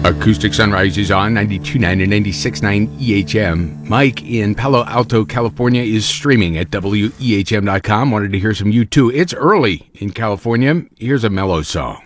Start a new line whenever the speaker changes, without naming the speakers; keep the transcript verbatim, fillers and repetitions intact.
Acoustic Sunrise is on ninety-two point nine and ninety-six point nine E H M. Mike in Palo Alto, California is streaming at W E H M dot com. Wanted to hear some U two. It's early in California. Here's a mellow song.